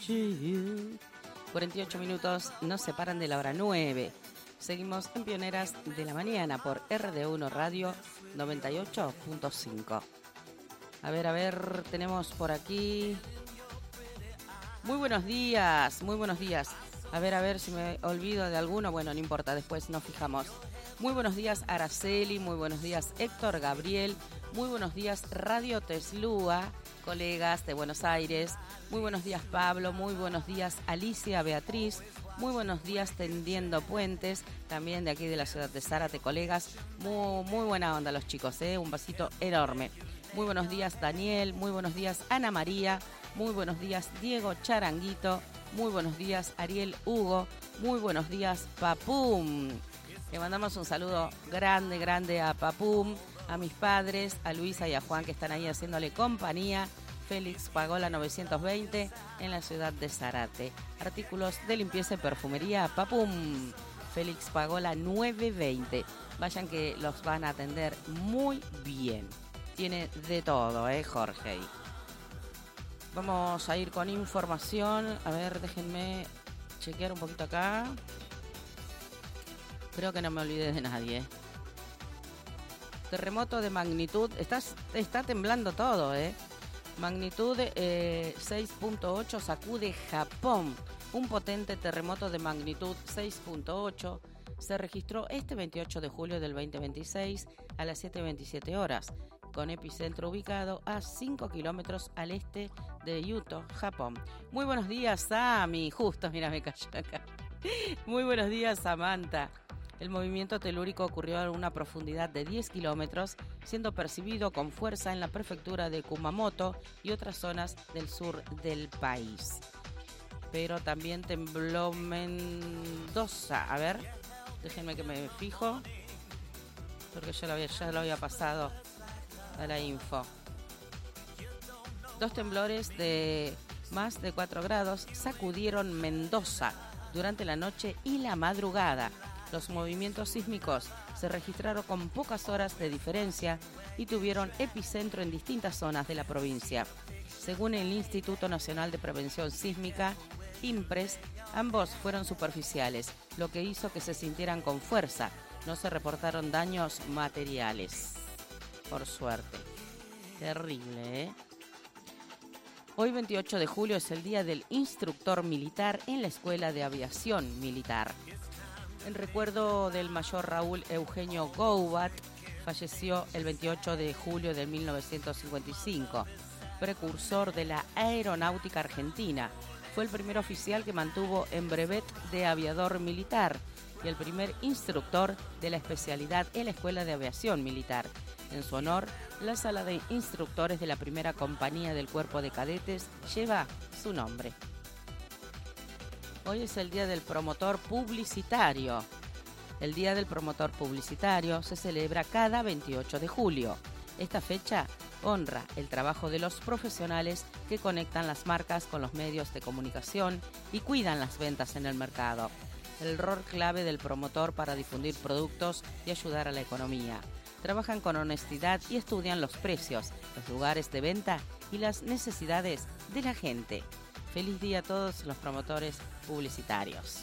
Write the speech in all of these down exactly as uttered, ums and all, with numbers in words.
cuarenta y ocho minutos nos separan de la hora nueve. Seguimos en Pioneras de la Mañana por R D uno Radio noventa y ocho punto cinco. A ver, a ver, tenemos por aquí... Muy buenos días, muy buenos días. A ver, a ver si me olvido de alguno. Bueno, no importa, después nos fijamos. Muy buenos días, Araceli. Muy buenos días, Héctor Gabriel. Muy buenos días, Radio Teslúa, colegas de Buenos Aires. Muy buenos días, Pablo. Muy buenos días, Alicia Beatriz. Muy buenos días, Tendiendo Puentes. También de aquí de la ciudad de Zárate, colegas. Muy, muy buena onda los chicos, ¿eh? Un besito enorme. Muy buenos días, Daniel. Muy buenos días, Ana María. Muy buenos días, Diego Charanguito. Muy buenos días, Ariel Hugo. Muy buenos días, Papum. Le mandamos un saludo grande, grande a Papum, a mis padres, a Luisa y a Juan que están ahí haciéndole compañía. Félix Pagola novecientos veinte en la ciudad de Zárate. Artículos de limpieza y perfumería, Papum. Félix Pagola novecientos veinte. Vayan que los van a atender muy bien. Tiene de todo, ¿eh, Jorge? Vamos a ir con información. A ver, déjenme chequear un poquito acá. Creo que no me olvidé de nadie. Terremoto de magnitud. Está, está temblando todo, ¿eh? Magnitud eh, seis punto ocho sacude Japón. Un potente terremoto de magnitud seis punto ocho se registró este veintiocho de julio del veinte veintiséis a las siete veintisiete horas, con epicentro ubicado a cinco kilómetros al este de Kyoto, Japón. Muy buenos días, Sami. Justo, mira, me cayó acá. Muy buenos días, Samantha. El movimiento telúrico ocurrió a una profundidad de diez kilómetros, siendo percibido con fuerza en la prefectura de Kumamoto y otras zonas del sur del país. Pero también tembló Mendoza. A ver, déjenme que me fijo, porque yo lo había, ya lo había pasado a la info. Dos temblores de más de cuatro grados sacudieron Mendoza durante la noche y la madrugada. Los movimientos sísmicos se registraron con pocas horas de diferencia y tuvieron epicentro en distintas zonas de la provincia. Según el Instituto Nacional de Prevención Sísmica, INPRES, ambos fueron superficiales, lo que hizo que se sintieran con fuerza. No se reportaron daños materiales. Por suerte. Terrible, ¿eh? Hoy, veintiocho de julio, es el día del instructor militar en la Escuela de Aviación Militar. En recuerdo del mayor Raúl Eugenio Goubat, falleció el veintiocho de julio de mil novecientos cincuenta y cinco, precursor de la aeronáutica argentina. Fue el primer oficial que mantuvo en brevet de aviador militar y el primer instructor de la especialidad en la Escuela de Aviación Militar. En su honor, la sala de instructores de la primera compañía del Cuerpo de Cadetes lleva su nombre. Hoy es el Día del Promotor Publicitario. El Día del Promotor Publicitario se celebra cada veintiocho de julio. Esta fecha honra el trabajo de los profesionales que conectan las marcas con los medios de comunicación y cuidan las ventas en el mercado. El rol clave del promotor para difundir productos y ayudar a la economía. Trabajan con honestidad y estudian los precios, los lugares de venta y las necesidades de la gente. Feliz día a todos los promotores publicitarios.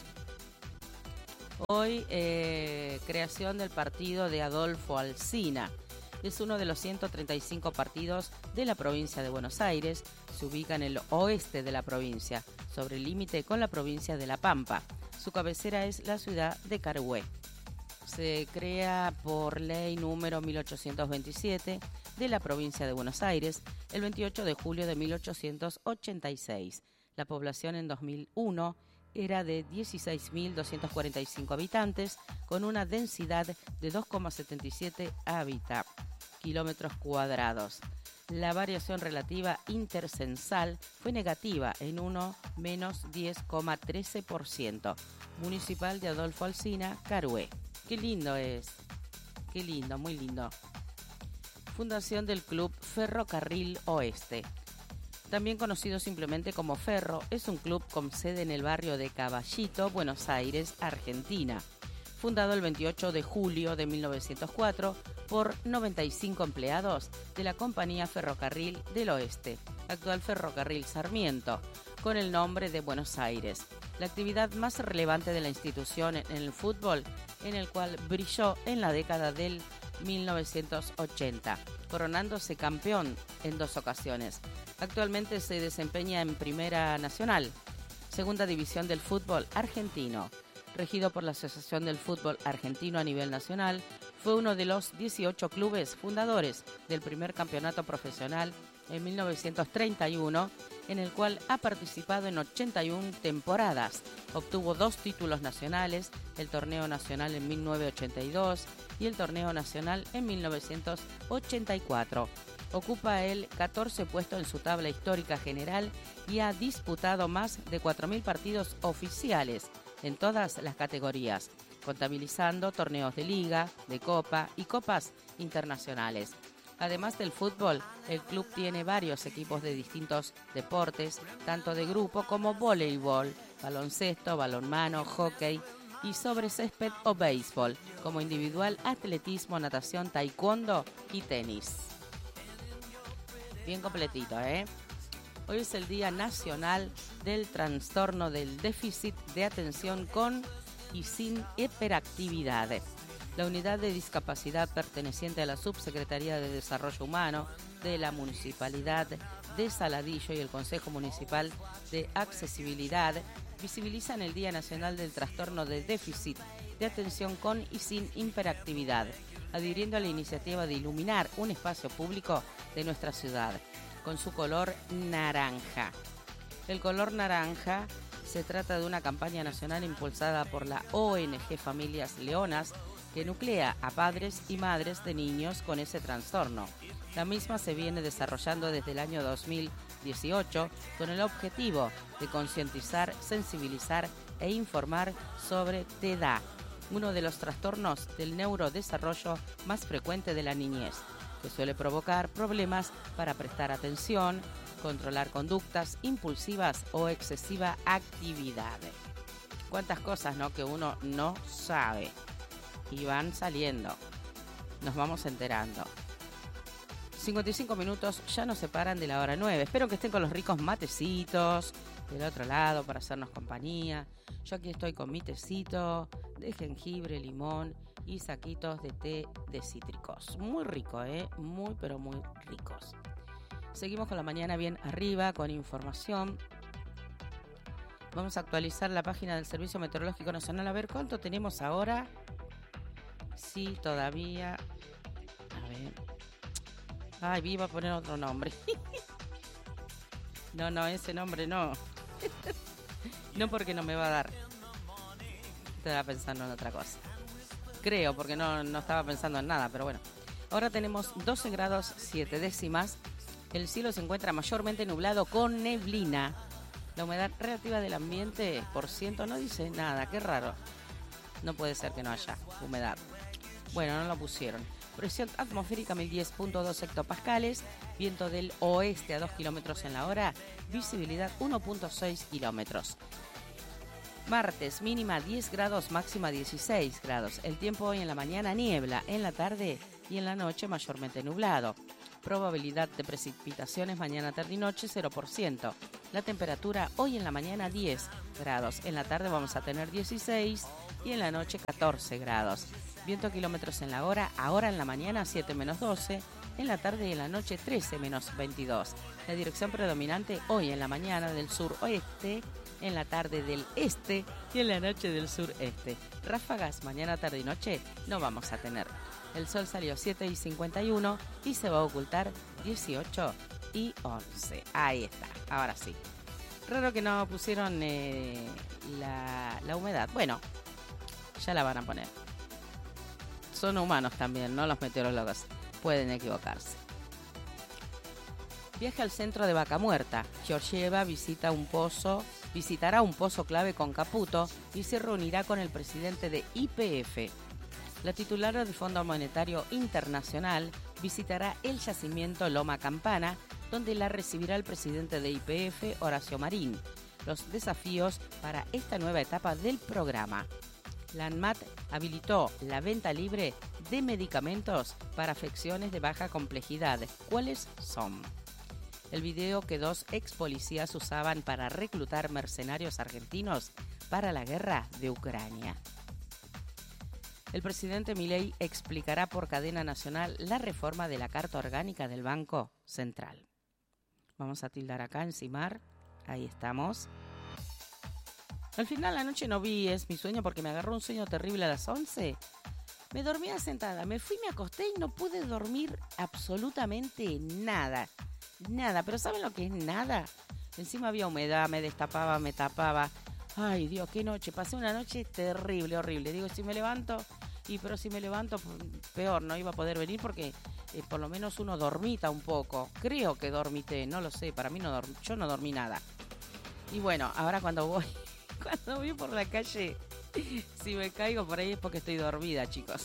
Hoy, eh, creación del partido de Adolfo Alsina. Es uno de los ciento treinta y cinco partidos de la provincia de Buenos Aires. Se ubica en el oeste de la provincia, sobre el límite con la provincia de La Pampa. Su cabecera es la ciudad de Carué. Se crea por ley número mil ochocientos veintisiete de la provincia de Buenos Aires el veintiocho de julio de mil ochocientos ochenta y seis. La población en dos mil uno era de dieciséis mil doscientos cuarenta y cinco habitantes, con una densidad de dos coma setenta y siete hábitat kilómetros cuadrados. La variación relativa intercensal fue negativa en uno menos diez coma trece por ciento. Municipal de Adolfo Alsina, Carué. Qué lindo es. Qué lindo, muy lindo. Fundación del Club Ferrocarril Oeste. También conocido simplemente como Ferro, es un club con sede en el barrio de Caballito, Buenos Aires, Argentina. Fundado el veintiocho de julio de mil novecientos cuatro por noventa y cinco empleados de la Compañía Ferrocarril del Oeste, actual Ferrocarril Sarmiento, con el nombre de Buenos Aires, la actividad más relevante de la institución en el fútbol, en el cual brilló en la década del mil novecientos ochenta, coronándose campeón en dos ocasiones. Actualmente se desempeña en Primera Nacional, segunda división del fútbol argentino. Regido por la Asociación del Fútbol Argentino a nivel nacional, fue uno de los dieciocho clubes fundadores del primer campeonato profesional en mil novecientos treinta y uno, en el cual ha participado en ochenta y una temporadas. Obtuvo dos títulos nacionales, el Torneo Nacional en mil novecientos ochenta y dos y el Torneo Nacional en mil novecientos ochenta y cuatro. Ocupa el catorce puesto en su tabla histórica general y ha disputado más de cuatro mil partidos oficiales en todas las categorías, contabilizando torneos de liga, de copa y copas internacionales. Además del fútbol, el club tiene varios equipos de distintos deportes, tanto de grupo como voleibol, baloncesto, balonmano, hockey y sobre césped o béisbol, como individual, atletismo, natación, taekwondo y tenis. Bien completito, ¿eh? Hoy es el Día Nacional del Trastorno del Déficit de Atención con y sin hiperactividad. La unidad de discapacidad perteneciente a la Subsecretaría de Desarrollo Humano de la Municipalidad de Saladillo y el Consejo Municipal de Accesibilidad visibilizan el Día Nacional del Trastorno de Déficit de Atención con y sin hiperactividad, adhiriendo a la iniciativa de iluminar un espacio público de nuestra ciudad con su color naranja. El color naranja se trata de una campaña nacional impulsada por la O N G Familias Leonas, que nuclea a padres y madres de niños con ese trastorno. La misma se viene desarrollando desde el año dos mil dieciocho con el objetivo de concientizar, sensibilizar e informar sobre T D A H, uno de los trastornos del neurodesarrollo más frecuente de la niñez, que suele provocar problemas para prestar atención, controlar conductas impulsivas o excesiva actividad. Cuántas cosas, ¿no?, que uno no sabe y van saliendo, nos vamos enterando. cincuenta y cinco minutos ya nos separan de la hora nueve. Espero que estén con los ricos matecitos del otro lado para hacernos compañía. Yo aquí estoy con mi tecito de jengibre, limón y saquitos de té de cítricos. Muy rico, ¿eh? Muy, pero muy ricos. Seguimos con la mañana bien arriba, con información. Vamos a actualizar la página del Servicio Meteorológico Nacional. A ver cuánto tenemos ahora. Sí, todavía. A ver. Ay, vi, iba a poner otro nombre. No, no, ese nombre no. No, porque no me va a dar. Estaba pensando en otra cosa. Creo, porque no, no estaba pensando en nada, pero bueno. Ahora tenemos doce grados siete décimas. El cielo se encuentra mayormente nublado con neblina. La humedad relativa del ambiente por ciento no dice nada, qué raro. No puede ser que no haya humedad. Bueno, no lo pusieron. Presión atmosférica mil diez punto dos hectopascales, viento del oeste a dos kilómetros en la hora, visibilidad uno punto seis kilómetros. Martes, mínima diez grados, máxima dieciséis grados. El tiempo hoy en la mañana niebla, en la tarde y en la noche mayormente nublado. Probabilidad de precipitaciones mañana, tarde y noche cero por ciento. La temperatura hoy en la mañana diez grados, en la tarde vamos a tener dieciséis y en la noche catorce grados. Viento a kilómetros en la hora, ahora en la mañana siete menos doce, en la tarde y en la noche trece menos veintidós. La dirección predominante hoy en la mañana del sur-oeste, en la tarde del este y en la noche del sureste. Ráfagas mañana, tarde y noche no vamos a tener. El sol salió siete y cincuenta y uno y se va a ocultar dieciocho y once. Ahí está, ahora sí. Raro que no pusieron eh, la, la humedad. Bueno, ya la van a poner. Son humanos también, ¿no? Los meteorólogos pueden equivocarse. Viaje al centro de Vaca Muerta. Georgieva visita un pozo, visitará un pozo clave con Caputo y se reunirá con el presidente de I P F. La titular del Fondo Monetario Internacional visitará el yacimiento Loma Campana, donde la recibirá el presidente de I P F, Horacio Marín. Los desafíos para esta nueva etapa del programa. La ANMAT habilitó la venta libre de medicamentos para afecciones de baja complejidad. ¿Cuáles son? el video que dos ex policías usaban para reclutar mercenarios argentinos para la guerra de Ucrania. El presidente Milei explicará por cadena nacional la reforma de la Carta Orgánica del Banco Central. Vamos a tildar acá, encimar. Ahí estamos. Al final la noche no vi Es mi sueño porque me agarró un sueño terrible a las once. Me dormía sentada, me fui, me acosté y no pude dormir absolutamente nada. Nada, pero ¿saben lo que es nada? Encima había humedad, me destapaba, me tapaba. Ay, Dios, qué noche. Pasé una noche terrible, horrible. Digo, si me levanto, y pero si me levanto, peor, no iba a poder venir porque eh, por lo menos uno dormita un poco. Creo que dormité, no lo sé, para mí no dormí, yo no dormí nada. Y bueno, ahora cuando voy, cuando voy por la calle, si me caigo por ahí es porque estoy dormida, chicos.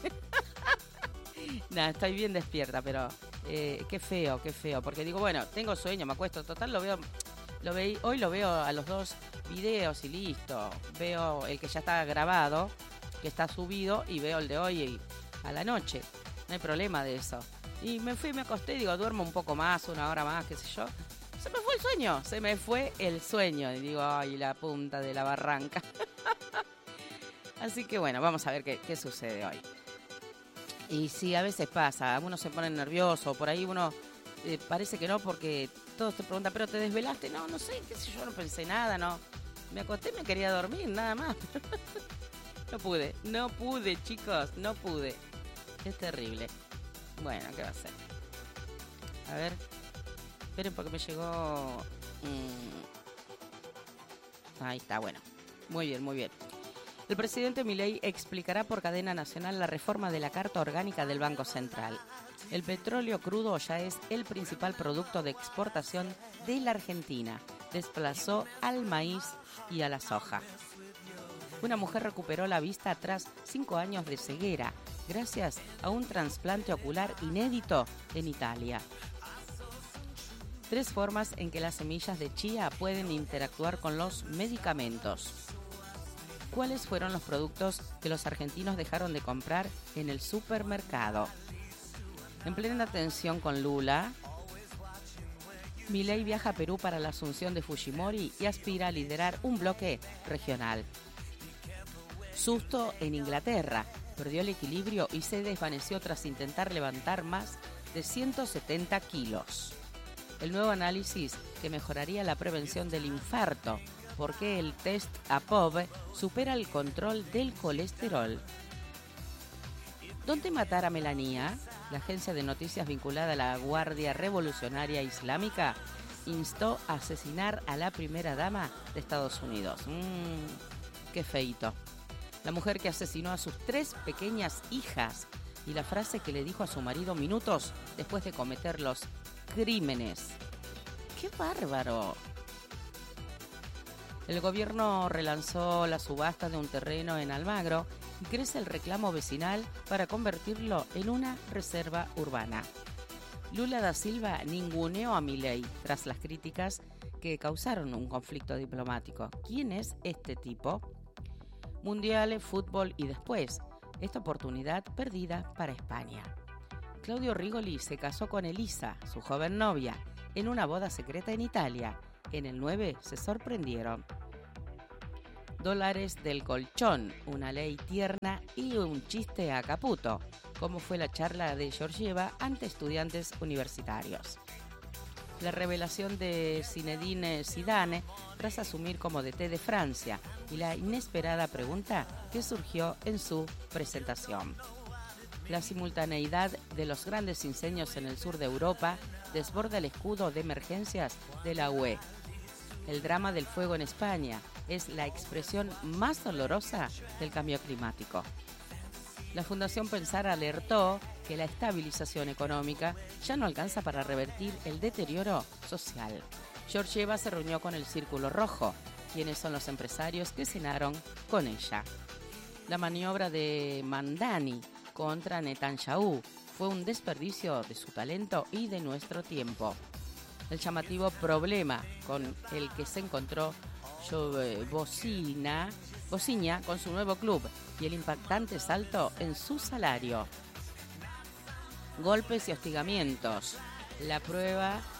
Nada, estoy bien despierta, pero eh, qué feo, qué feo. Porque digo, bueno, tengo sueño, me acuesto, total, lo veo, lo ve, hoy lo veo a los dos videos y listo. Veo el que ya está grabado, que está subido, y veo el de hoy y a la noche. No hay problema de eso. Y me fui, me acosté, digo, duermo un poco más, una hora más, qué sé yo. Se me fue el sueño, se me fue el sueño. Y digo, ay, la punta de la barranca. Así que bueno, vamos a ver qué, qué sucede hoy. Y sí, a veces pasa, uno se pone nervioso, por ahí uno eh, parece que no, porque todos te preguntan, ¿pero te desvelaste? No, no sé, qué sé yo, no pensé nada, no. Me acosté, me quería dormir, nada más. No pude, no pude, chicos, no pude. Es terrible. Bueno, ¿qué va a ser? A ver, esperen porque me llegó... Mmm. Ahí está, bueno. Muy bien, muy bien. El presidente Milei explicará por cadena nacional la reforma de la Carta Orgánica del Banco Central. El petróleo crudo ya es el principal producto de exportación de la Argentina. Desplazó al maíz y a la soja. Una mujer recuperó la vista tras cinco años de ceguera, gracias a un trasplante ocular inédito en Italia. Tres formas en que las semillas de chía pueden interactuar con los medicamentos. ¿Cuáles fueron los productos que los argentinos dejaron de comprar en el supermercado? En plena tensión con Lula, Milei viaja a Perú para la asunción de Fujimori y aspira a liderar un bloque regional. Susto en Inglaterra, perdió el equilibrio y se desvaneció tras intentar levantar más de ciento setenta kilos. El nuevo análisis que mejoraría la prevención del infarto, porque el test A P O B supera el control del colesterol. ¿Dónde matar a Melania? La agencia de noticias vinculada a la Guardia Revolucionaria Islámica instó a asesinar a la primera dama de Estados Unidos. Mmm, qué feíto. La mujer que asesinó a sus tres pequeñas hijas y la frase que le dijo a su marido minutos después de cometer los crímenes. ¡Qué bárbaro! El gobierno relanzó la subasta de un terreno en Almagro y crece el reclamo vecinal para convertirlo en una reserva urbana. Lula da Silva ninguneó a Milei tras las críticas que causaron un conflicto diplomático. ¿Quién es este tipo? Mundiales, fútbol y después, esta oportunidad perdida para España. Claudio Rigoli se casó con Elisa, su joven novia, en una boda secreta en Italia. En el nueve se sorprendieron. Dólares del colchón, una ley tierna y un chiste a Caputo, como fue la charla de Georgieva ante estudiantes universitarios. La revelación de Zinedine Zidane tras asumir como D T de Francia y la inesperada pregunta que surgió en su presentación. La simultaneidad de los grandes incendios en el sur de Europa desborda el escudo de emergencias de la U E. El drama del fuego en España es la expresión más dolorosa del cambio climático. La Fundación Pensar alertó que la estabilización económica ya no alcanza para revertir el deterioro social. Georgieva se reunió con el Círculo Rojo, quienes son los empresarios que cenaron con ella. La maniobra de Mandani contra Netanyahu fue un desperdicio de su talento y de nuestro tiempo. El llamativo problema con el que se encontró Bocina, Bociña con su nuevo club y el impactante salto en su salario. Golpes y hostigamientos. La prueba,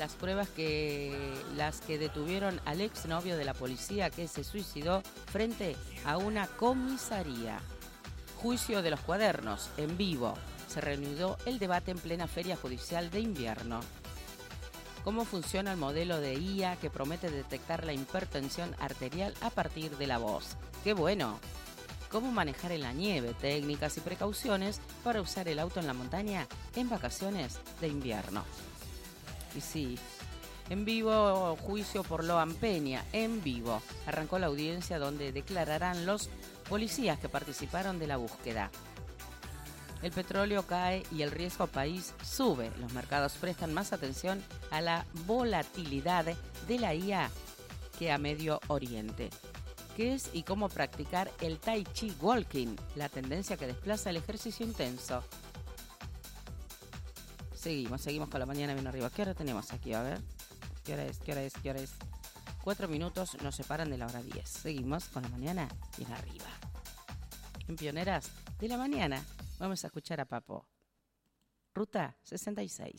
las pruebas que las que detuvieron al exnovio de la policía que se suicidó frente a una comisaría. Juicio de los cuadernos, en vivo. Se reanudó el debate en plena feria judicial de invierno. ¿Cómo funciona el modelo de I A que promete detectar la hipertensión arterial a partir de la voz? ¡Qué bueno! ¿Cómo manejar en la nieve? Técnicas y precauciones para usar el auto en la montaña en vacaciones de invierno. Y sí, en vivo, juicio por Loan Peña, en vivo. Arrancó la audiencia donde declararán los policías que participaron de la búsqueda. El petróleo cae y el riesgo país sube. Los mercados prestan más atención a la volatilidad de la I A que a Medio Oriente. ¿Qué es y cómo practicar el Tai Chi Walking? La tendencia que desplaza el ejercicio intenso. Seguimos, seguimos con la mañana bien arriba. ¿Qué hora tenemos aquí? A ver. ¿Qué hora es? ¿Qué hora es? ¿Qué hora es? Cuatro minutos nos separan de la hora diez. Seguimos con la mañana bien arriba. En Pioneras de la Mañana vamos a escuchar a Papo. Ruta sesenta y seis.